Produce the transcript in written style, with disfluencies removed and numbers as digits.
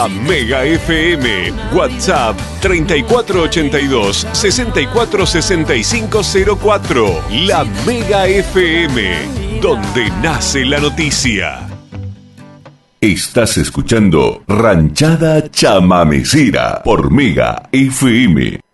Mega FM, WhatsApp 3482-646504. La Mega FM, donde nace la noticia. Estás escuchando Ranchada Chamamecera por Mega FM.